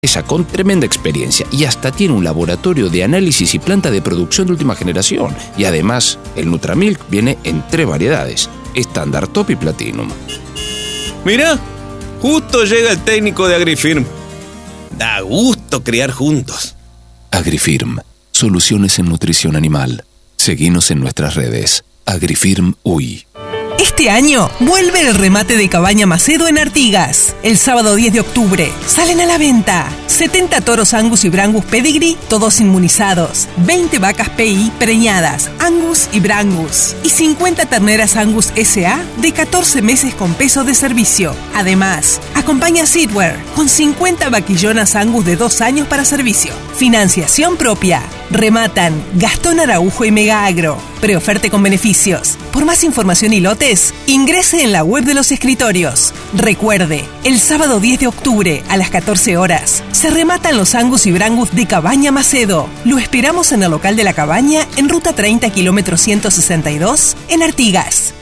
Esa con tremenda experiencia y hasta tiene un laboratorio de análisis y planta de producción de última generación. Y además, el Nutramilk viene en 3 variedades, estándar, top y platinum. Mirá, justo llega el técnico de Agrifirm. Da gusto criar juntos. Agrifirm, soluciones en nutrición animal. Seguinos en nuestras redes. Agrifirm UI. Este año vuelve el remate de Cabaña Macedo en Artigas. El sábado 10 de octubre salen a la venta 70 toros Angus y Brangus Pedigree, todos inmunizados, 20 vacas PI preñadas, Angus y Brangus, y 50 terneras Angus SA de 14 meses con peso de servicio. Además, acompaña Seedware con 50 vaquillonas Angus de 2 años para servicio. Financiación propia. Rematan Gastón Araujo y Mega Agro. Preoferte con beneficios. Por más información y lotes, ingrese en la web de los escritorios. Recuerde, el sábado 10 de octubre a las 14 horas se rematan los Angus y Brangus de Cabaña Macedo. Lo esperamos en el local de la Cabaña en ruta 30 kilómetro 162 en Artigas.